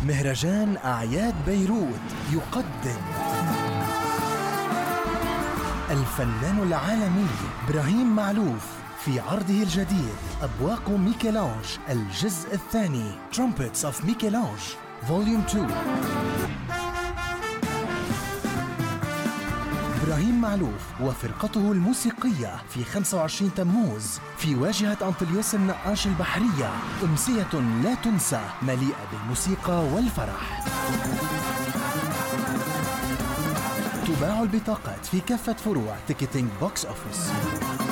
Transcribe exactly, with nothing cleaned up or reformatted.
مهرجان أعياد بيروت يقدم الفنان العالمي إبراهيم معلوف في عرضه الجديد أبواق ميكелانج الجزء الثاني Trumpets of Michel-Ange Volume two. إبراهيم معلوف وفرقته الموسيقية في خمسة وعشرين تموز في واجهة أنطليوس النقاش البحرية، أمسية لا تنسى مليئة بالموسيقى والفرح. تباع البطاقات في كافة فروع تيكتينج بوكس أوفيس.